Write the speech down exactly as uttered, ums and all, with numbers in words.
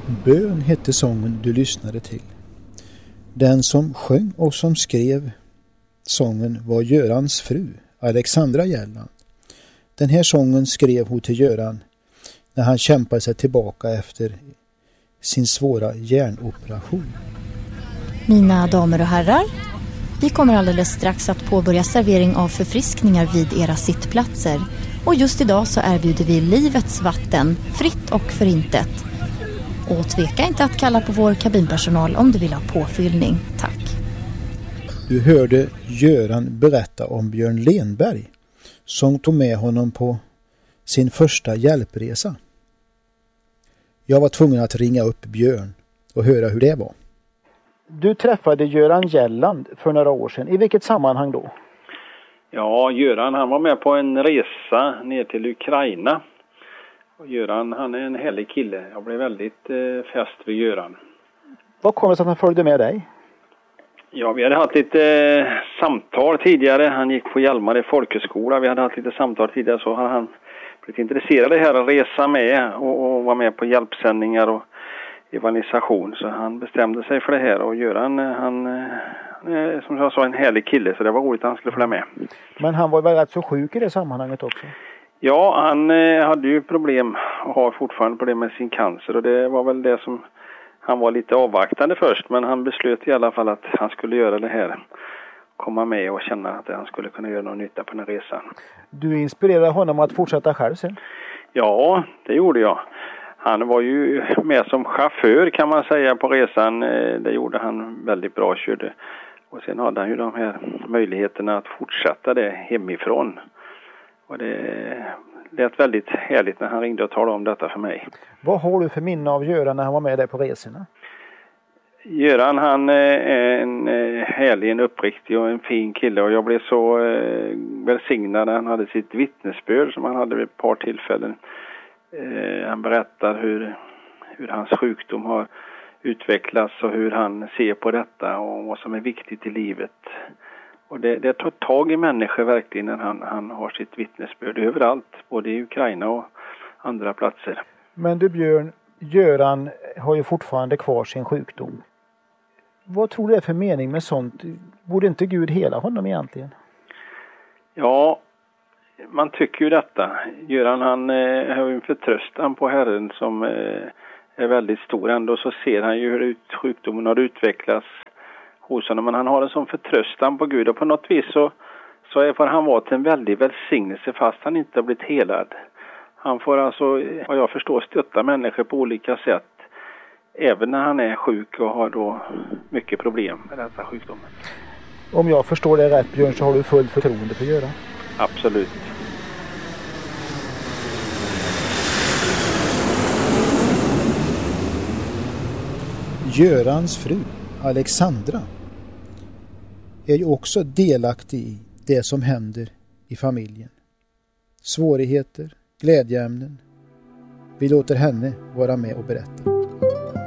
Bön hette sången du lyssnade till. Den som sjöng och som skrev sången var Görans fru, Alexandra Gjelland. Den här sången skrev hon till Göran när han kämpade sig tillbaka efter sin svåra hjärnoperation. Mina damer och herrar, vi kommer alldeles strax att påbörja servering av förfriskningar vid era sittplatser. Och just idag så erbjuder vi livets vatten, fritt och förintet. Och tveka inte att kalla på vår kabinpersonal om du vill ha påfyllning. Tack. Du hörde Göran berätta om Björn Lenberg som tog med honom på sin första hjälpresa. Jag var tvungen att ringa upp Björn och höra hur det var. Du träffade Göran Gjelland för några år sedan. I vilket sammanhang då? Ja, Göran han var med på en resa ner till Ukraina. Och Göran han är en härlig kille. Jag blev väldigt eh, fäst vid Göran. Vad kom det sig att han följde med dig? Ja, vi hade haft lite eh, samtal tidigare. Han gick på Hjalmar folkhögskola. Vi hade haft lite samtal tidigare, så hade han blivit intresserad av det här att resa med och, och vara med på hjälpsändningar och evangelisation. Så han bestämde sig för det här, och Göran han, han är som jag sa en härlig kille, så det var roligt att han skulle följa med. Men han var väl rätt så sjuk i det sammanhanget också? Ja, han eh, hade ju problem och har fortfarande problem med sin cancer, och det var väl det som han var lite avvaktande först, men han beslöt i alla fall att han skulle göra det här. Komma med och känna att han skulle kunna göra någon nytta på den här resan. Du inspirerade honom att fortsätta själv sen? Ja, det gjorde jag. Han var ju med som chaufför kan man säga på resan. Det gjorde han väldigt bra, körde. Och sen hade han ju de här möjligheterna att fortsätta det hemifrån. Och det lät väldigt härligt när han ringde och talade om detta för mig. Vad har du för minne av Göran när han var med där på resorna? Göran han är en härlig, en uppriktig och en fin kille, och jag blev så välsignad när han hade sitt vittnesbörd som han hade vid ett par tillfällen. Han berättar hur, hur hans sjukdom har utvecklats och hur han ser på detta och vad som är viktigt i livet. Och det, det tar tag i människor verkligen när han, han har sitt vittnesbörd överallt, både i Ukraina och andra platser. Men du Björn, Göran har ju fortfarande kvar sin sjukdom. Vad tror du är för mening med sånt? Borde inte Gud hela honom egentligen? Ja, man tycker ju detta. Göran han eh, har ju en förtröstan på Herren som eh, är väldigt stor. Ändå så ser han ju hur ut, sjukdomen har utvecklats hos honom. Men han har en sån förtröstan på Gud, och på något vis så, så är, får han vara till en väldig välsignelse fast han inte har blivit helad. Han får alltså, vad jag förstår, stötta människor på olika sätt. Även när han är sjuk och har då mycket problem med dessa sjukdomen. Om jag förstår det rätt Björn, så har du fullt förtroende för Göran? Absolut. Görans fru, Alexandra, är ju också delaktig i det som händer i familjen. Svårigheter, glädjeämnen. Vi låter henne vara med och berätta.